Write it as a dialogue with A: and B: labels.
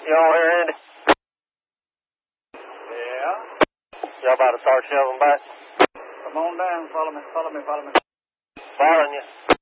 A: You all here, Andy?
B: Yeah?
A: Y'all about to start shoveling back?
B: Come on down. Follow me.
A: Following you.